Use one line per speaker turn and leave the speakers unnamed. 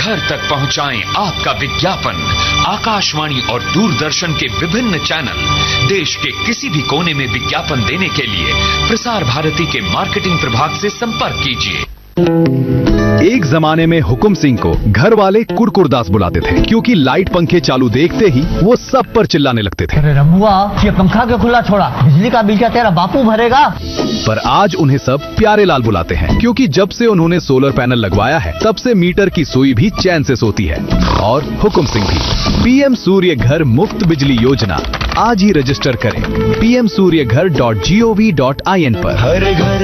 घर तक पहुंचाएं आपका विज्ञापन। आकाशवाणी और दूरदर्शन के विभिन्न चैनल देश के किसी भी कोने में विज्ञापन देने के लिए प्रसार भारती के मार्केटिंग प्रभाग से संपर्क कीजिए।
एक जमाने में हुकुम सिंह को घर वाले कुरकुरदास बुलाते थे, क्योंकि लाइट पंखे चालू देखते ही वो सब पर चिल्लाने लगते थे।
अरे रमुआ, ये पंखा क्यों खुला छोड़ा? बिजली का बिल क्या तेरा बापू भरेगा?
पर आज उन्हें सब प्यारे लाल बुलाते हैं, क्योंकि जब से उन्होंने सोलर पैनल लगवाया है तब से मीटर की सुई भी चैन से सोती है। और हुकुम सिंह भी। पीएम सूर्य घर मुफ्त बिजली योजना आज ही रजिस्टर करें pmsuryaghar.gov.in पर।
हर घर